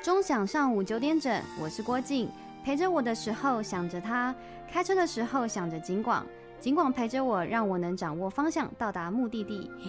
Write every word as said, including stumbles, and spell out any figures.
钟响上午九点整，我是郭静，陪着我的时候想着他，开车的时候想着景广，景广陪着我，让我能掌握方向，到达目的地。